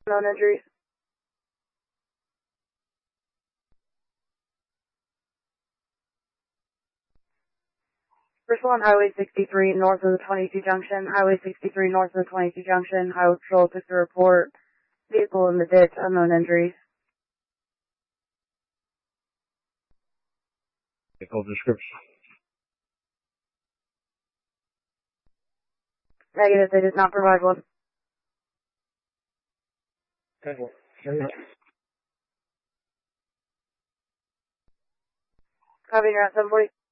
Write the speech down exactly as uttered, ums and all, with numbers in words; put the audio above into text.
Unknown injuries. First one, Highway sixty-three, north of the twenty-two junction. Highway sixty-three, north of the twenty-two junction. Highway Patrol took the report. Vehicle in the ditch, unknown injuries. Vehicle description. Negative, they did not provide one. Okay, well, carry on. Copy, you're at seven forty.